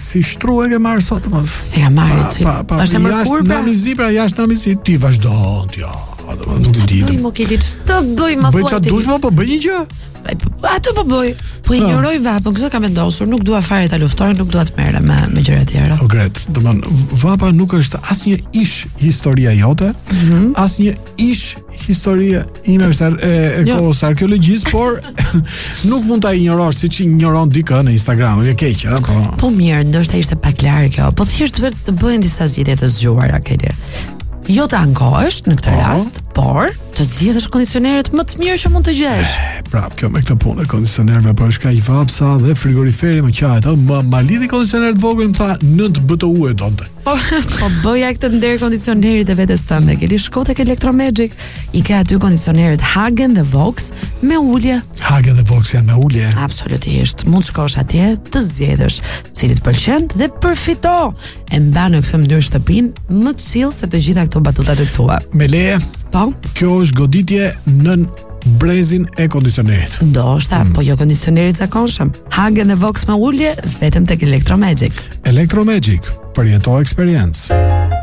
si shtru e ke marrë sot mos. E ka marrë. Është mërkur pra. Jashtë namizi ti vazhdon ti. Nuk e di. Bëj Mokili, ç'të bëj më thuaj. Bëj çfarë dush më, po bëj një gjë. Ato po bëj. Po ignoroj vapën, këtë kam vendosur, nuk dua fare ta luftoj, nuk dua të merrem me gjëra të tjera. Gret, domthon vapa nuk është asnjë ish historia jote, asnjë ish historia ime është e kohës arkeologjisë, por nuk mund ta ignorosh siç ignoron dikë në Instagram, e keq, po. Po mirë, ndoshta ishte pak larg kjo, po thjesht duhet të bëhen disa zgjedhje të zgjuara Keli. Jo të ankohesh në këtë rast, por të zgjedhësh kondicionerët më të mirë që mund të gjesh. Prap, kjo me këtë punë e kondicionerëve, po është kaq vapsa dhe frigoriferi më qahet. Ma lidhi kondicioner të vogël, më tha 9 BTU e donte. Po bëja këtë nder kondicionerit e vetes tënde. Keni shko tek Electromagic, i ka aty kondicionerët Hagen dhe Vox me ulje. Hagen dhe Vox janë me ulje. Absolutisht. Mund shkosh atje, të zgjedhësh cili të pëlqen dhe përfito. E mba në këtë mënyrë shtëpinë më të chill se të gjitha këto batutat e tua. Me leje. Po. Kjo është goditje nën brezin e kondicionerit. Ndoshta, po jo kondicionerit zakonshëm. Hagen dhe Vox me ulje vetëm tek Electromagic. Electromagic, përjeto eksperiencë.